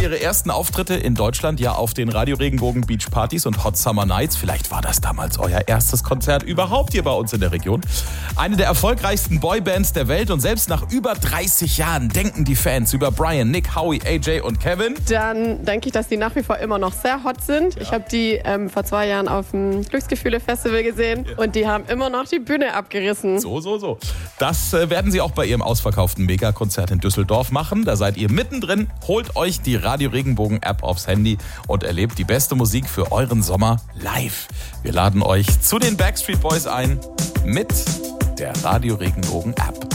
ihre ersten Auftritte in Deutschland ja auf den Radio Regenbogen Beach Partys und Hot Summer Nights. Vielleicht war das damals euer erstes Konzert überhaupt hier bei uns in der Region. Eine der erfolgreichsten Boybands der Welt und selbst nach über 30 Jahren denken die Fans über Brian, Nick, Howie, AJ und Kevin. Dann denke ich, dass die nach wie vor immer noch sehr hot sind. Ja. Ich habe die vor 2 Jahren auf dem Glücksgefühle-Festival gesehen und die haben immer noch die Bühne abgerissen. So. Das werden sie auch bei ihrem ausverkauften Megakonzert in Düsseldorf machen. Da seid ihr mittendrin. Holt euch die Radio Regenbogen App aufs Handy und erlebt die beste Musik für euren Sommer live. Wir laden euch zu den Backstreet Boys ein mit der Radio Regenbogen App.